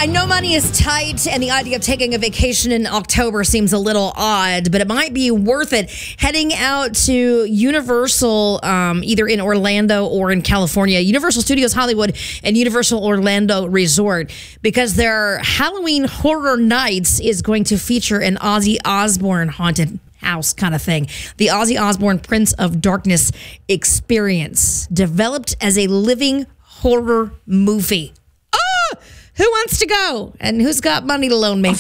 I know money is tight and the idea of taking a vacation in October seems a little odd, but it might be worth it heading out to Universal, either in Orlando or in California, Universal Studios Hollywood and Universal Orlando Resort, because their Halloween Horror Nights is going to feature an Ozzy Osbourne haunted house kind of thing. The Ozzy Osbourne Prince of Darkness experience, developed as a living horror movie. Who wants to go? And who's got money to loan me?